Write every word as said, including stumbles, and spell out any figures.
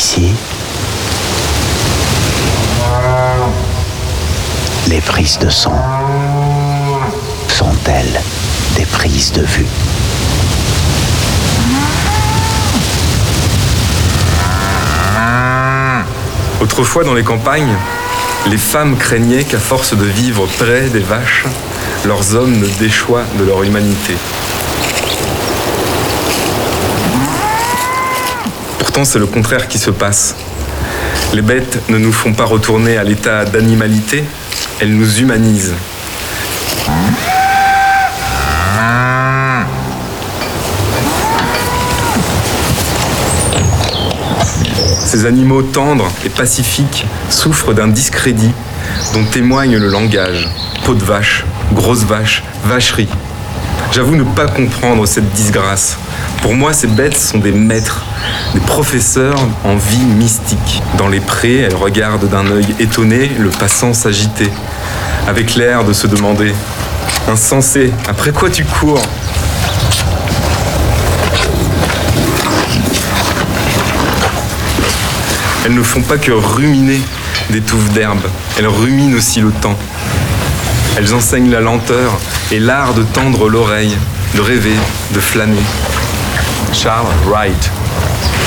Ici, les prises de son sont-elles des prises de vue? Autrefois, dans les campagnes, les femmes craignaient qu'à force de vivre près des vaches, leurs hommes ne déchoient de leur humanité. Pourtant, c'est le contraire qui se passe. Les bêtes ne nous font pas retourner à l'état d'animalité, elles nous humanisent. Ces animaux tendres et pacifiques souffrent d'un discrédit dont témoigne le langage. Peau de vache, grosse vache, vacherie. J'avoue ne pas comprendre cette disgrâce. Pour moi, ces bêtes sont des maîtres, des professeurs en vie mystique. Dans les prés, elles regardent d'un œil étonné le passant s'agiter, avec l'air de se demander « Insensé, après quoi tu cours ?» Elles ne font pas que ruminer des touffes d'herbe, elles ruminent aussi le temps. Elles enseignent la lenteur et l'art de tendre l'oreille, de rêver, de flâner. Charles Wright.